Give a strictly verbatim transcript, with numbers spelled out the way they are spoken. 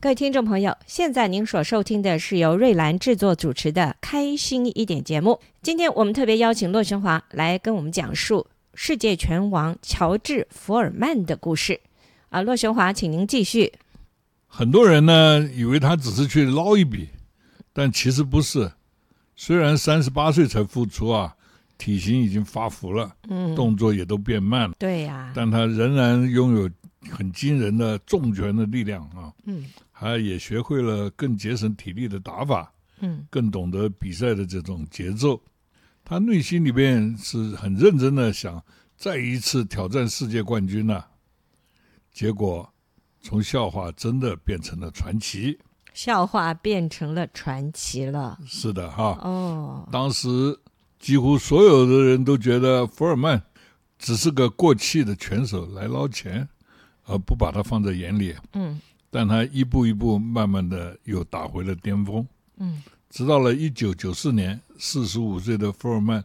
各位听众朋友，现在您所收听的是由瑞兰制作主持的开心一点节目。今天我们特别邀请骆宣华来跟我们讲述世界拳王乔治·福尔曼的故事啊，骆宣华，请您继续。 很多人呢以为他只是去捞一笔，但其实不是。虽然三十八岁才复出啊，体型已经发福了，嗯，动作也都变慢了， 对呀、啊， 但他仍然拥有很惊人的重拳的力量啊， 嗯， 他也学会了更节省体力的打法， 嗯，更懂得比赛的这种节奏。他内心里面是很认真的想再一次挑战世界冠军啊，结果从笑话真的变成了传奇。 笑话变成了传奇了。 是的哈， 哦， 当时几乎所有的人都觉得福尔曼只是个过气的拳手来捞钱，而不把他放在眼里。 嗯， 但他一步一步慢慢的又打回了巅峰。 嗯， 直到了一九九四年，四十五岁的福尔曼